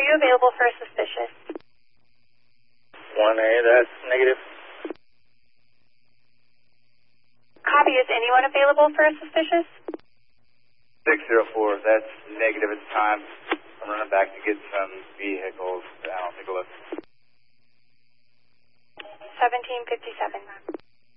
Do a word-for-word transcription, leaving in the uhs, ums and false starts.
you available for a suspicious? one A, that's negative. Copy, is anyone available for a suspicious? six zero four, that's negative at the time. I'm running back to get some vehicles.